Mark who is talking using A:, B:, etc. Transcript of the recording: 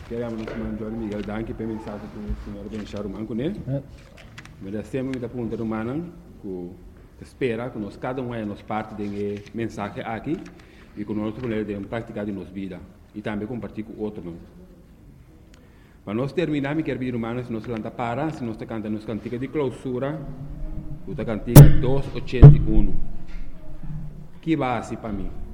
A: Queremos nos mandar Miguel Danke para mensagem que o senhor Benchar Manco, né? Mas sempre muita pergunta humana que espera que nós cada um é nos parte de mensagem aqui e que nós podemos praticar de nossa vida e também compartilhar com outros. Para nós terminar, me quero pedir humano se nós lanta para, se nós cantamos nos cantiga de clausura, o cantiga 281. Que base para mim?